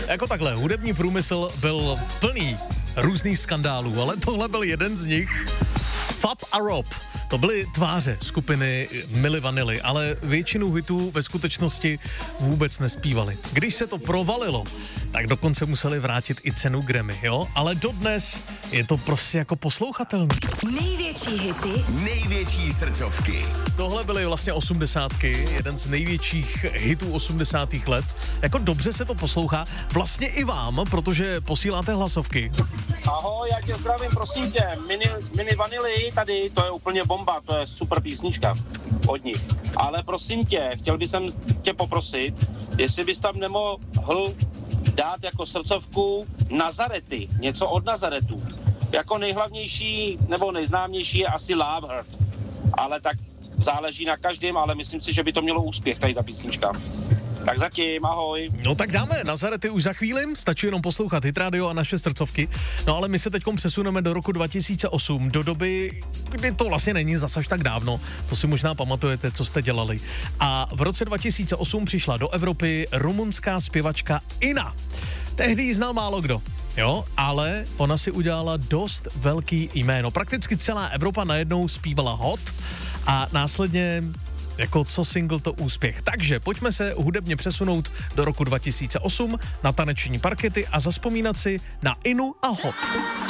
Jako takhle, hudební průmysl byl plný různých skandálů, ale tohle byl jeden z nich. Fab a Rob. To byly tváře skupiny Milli Vanilli, ale většinu hitů ve skutečnosti vůbec nespívali. Když se to provalilo, tak dokonce museli vrátit i cenu Grammy, jo? Ale dodnes je to prostě jako poslouchatelný. Největší hity, největší srdcovky. Tohle byly vlastně 80. jeden z největžších hitů 80. let. Jako dobře se to poslouchá, vlastně i vám, protože posíláte hlasovky. Ahoj, já tě zdravím, prosím tě, Milli Vanilli tady, to je úplně bomba, to je super písnička od nich. Ale prosím tě, chtěl bych tě poprosit, jestli bys tam nemohl dát jako srdcovku Nazarety, něco od Nazaretu. Jako nejhlavnější nebo nejznámější je asi Love Hurt, ale tak záleží na každém, ale myslím si, že by to mělo úspěch, tady ta písnička. Tak zatím, ahoj. No tak dáme Nazarety už za chvíli, stačí jenom poslouchat Hit Radio a naše srdcovky. No ale my se teďkom přesuneme do roku 2008, do doby, kdy to vlastně není zas až tak dávno, to si možná pamatujete, co jste dělali. A v roce 2008 přišla do Evropy rumunská zpěvačka Ina. Tehdy ji znal málo kdo, jo, ale ona si udělala dost velký jméno. Prakticky celá Evropa najednou zpívala Hot a následně jako co single to úspěch. Takže pojďme se hudebně přesunout do roku 2008 na taneční parkety a zazpomínat si na Inu a Hot.